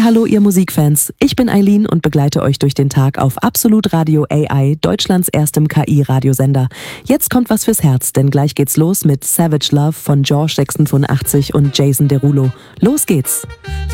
Hallo ihr Musikfans, ich bin Eileen und begleite euch durch den Tag auf Absolut Radio AI, Deutschlands erstem KI-Radiosender. Jetzt kommt was fürs Herz, denn gleich geht's los mit Savage Love von George 86 und Jason Derulo. Los geht's!